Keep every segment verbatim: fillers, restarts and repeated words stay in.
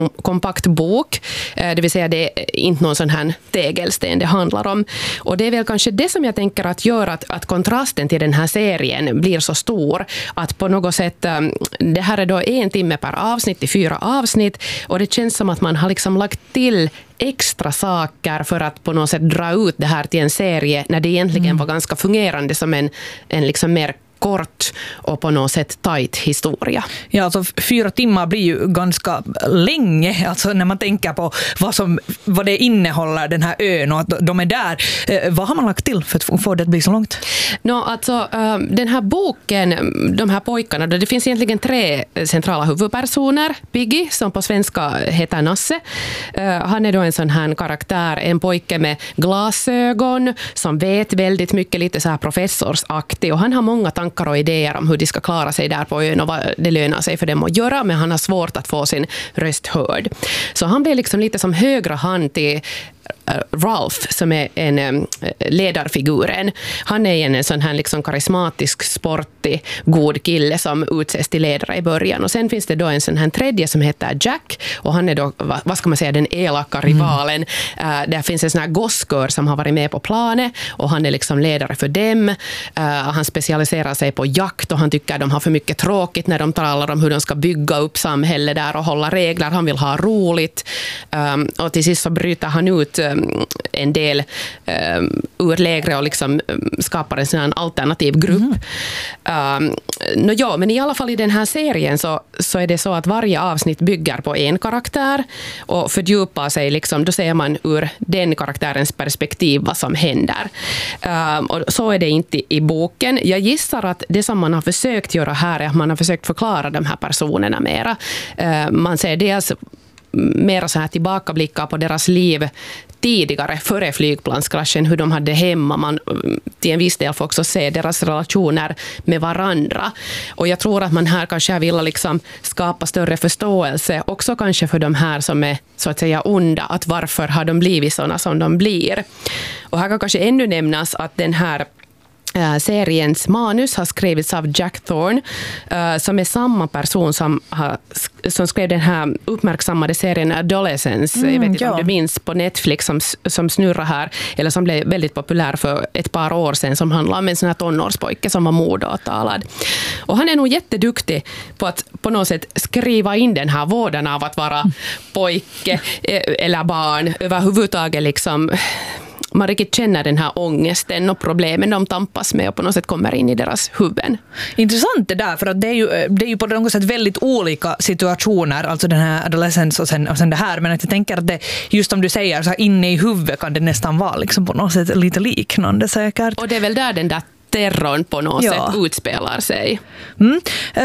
kompakt bok, det vill säga det är inte någon sån här tegelsten det handlar om. Och det är väl kanske det som jag tänker att gör att, att kontrasten till den här serien blir så stor, att på något sätt, det här är då en timme per avsnitt i fyra avsnitt, och det känns som att man har liksom lagt till extra saker för att på något sätt dra ut det här till en serie när det egentligen mm. var ganska fungerande som en, en liksom mer kort och på något sätt tajt historia. Ja, alltså fyra timmar blir ju ganska länge, alltså när man tänker på vad, som, vad det innehåller den här ön och att de är där. Eh, vad har man lagt till för att få det att bli så långt? No, alltså, uh, den här boken, de här pojkarna, det finns egentligen tre centrala huvudpersoner. Piggy, som på svenska heter Nasse. Uh, han är då en sån här karaktär, en pojke med glasögon som vet väldigt mycket, lite så här professorsaktig, och han har många tankar och idéer om hur de ska klara sig där på ön och vad det lönar sig för dem att göra, men han har svårt att få sin röst hörd. Så han blir liksom lite som högra hand till Ralph, som är en ledarfiguren. Han är en sån här liksom karismatisk, sportig, god kille som utses till ledare i början. Och sen finns det då en sån här tredje som heter Jack, och han är då, vad ska man säga, den elaka rivalen. Mm. Uh, där finns en sån här gosskör som har varit med på planet, och han är liksom ledare för dem. Uh, han specialiserar sig på jakt, och han tycker att de har för mycket tråkigt när de talar om hur de ska bygga upp samhället där och hålla regler. Han vill ha roligt. Um, och till sist så bryter han ut en del um, ur lägre och liksom skapar en sån här alternativ grupp. Mm. Um, no, ja, men i alla fall i den här serien så, så är det så att varje avsnitt bygger på en karaktär och fördjupar sig, liksom, då ser man ur den karaktärens perspektiv vad som händer. Um, och så är det inte i boken. Jag gissar att det som man har försökt göra här är att man har försökt förklara de här personerna mera. Uh, man ser dels mer så här tillbakablickar på deras liv tidigare, före flygplanskraschen, hur de hade hemma. Man till en viss del får också se deras relationer med varandra. Och jag tror att man här kanske vill liksom skapa större förståelse också kanske för de här som är så att säga onda, att varför har de blivit sådana som de blir. Och här kan kanske ännu nämnas att den här Uh, seriens manus har skrivits av Jack Thorne, uh, som är samma person som, har, som skrev den här uppmärksammade serien Adolescence, mm, jag vet inte ja. om du minns, på Netflix som, som snurrar här, eller som blev väldigt populär för ett par år sedan, som handlar om en sån här tonårspojke som var mordåtalad. Och han är nog jätteduktig på att på något sätt skriva in den här vården av att vara mm. pojke eller barn överhuvudtaget, liksom man riktigt känner den här ångesten och problemen de tampas med och på något sätt kommer in i deras huvuden. Intressant det där, för att det är ju, det är ju på något sätt väldigt olika situationer, alltså den här adolescens och sen, och sen det här, men att jag tänker att det, just som du säger, så här inne i huvudet kan det nästan vara liksom på något sätt lite liknande säkert. Och det är väl där den där terrorn på något ja. sätt utspelar sig. Mm.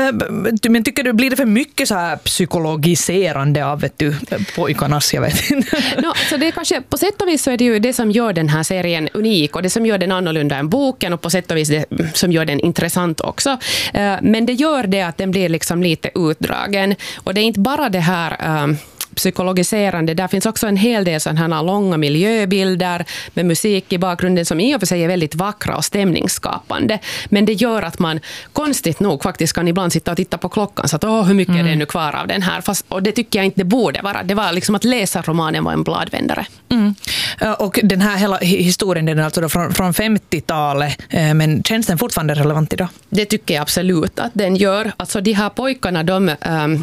Men tycker du, blir det för mycket så här psykologiserande av vet du, pojkarnas, jag vet inte. No, så det är kanske, på sätt och vis så är det ju det som gör den här serien unik och det som gör den annorlunda än boken och på sätt och vis det som gör den intressant också. Men det gör det att den blir liksom lite utdragen. Och det är inte bara det här um, psykologiserande. Där finns också en hel del sådana här långa miljöbilder med musik i bakgrunden som i och för sig är väldigt vackra och stämningsskapande. Men det gör att man konstigt nog faktiskt kan ibland sitta och titta på klockan så att åh, hur mycket mm. är det nu kvar av den här? Fast, och det tycker jag inte det borde vara. Det var liksom att läsa romanen var en bladvändare. Mm. Och den här hela historien den är alltså då från, från femtiotalet, men känns den fortfarande relevant idag? Det tycker jag absolut att den gör. Alltså de här pojkarna, de ähm,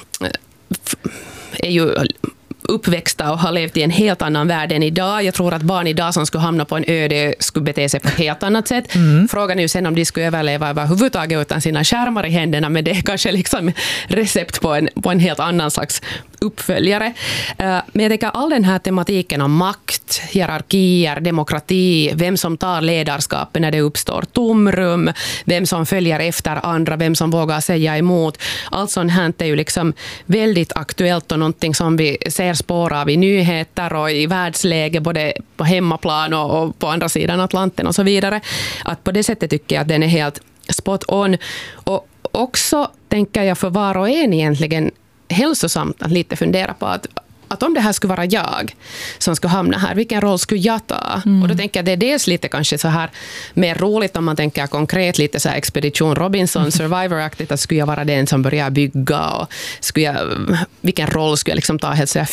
f- är ju uppväxta och har levt i en helt annan värld än idag. Jag tror att barn idag som skulle hamna på en öde skulle bete sig på ett helt annat sätt. Mm. Frågan är ju sen om de skulle överleva överhuvudtaget utan sina skärmar i händerna, men det är kanske liksom recept på en, på en helt annan slags uppföljare. Men jag tänker all den här tematiken om makt, hierarkier, demokrati, vem som tar ledarskapet när det uppstår tomrum, vem som följer efter andra, vem som vågar säga emot. Allt sånt här är ju liksom väldigt aktuellt och någonting som vi ser spår av i nyheter och i världsläge både på hemmaplan och, och på andra sidan Atlanten och så vidare. Att på det sättet tycker jag att den är helt spot on. Och också tänker jag för var och en egentligen hälsosamt att lite fundera på att att om det här skulle vara jag som skulle hamna här, vilken roll skulle jag ta? Mm. Och då tänker jag det är dels lite kanske så här mer roligt om man tänker konkret lite så här Expedition Robinson, Survivor-aktigt, att skulle jag vara den som börjar bygga och skulle jag, vilken roll skulle jag liksom ta helt så här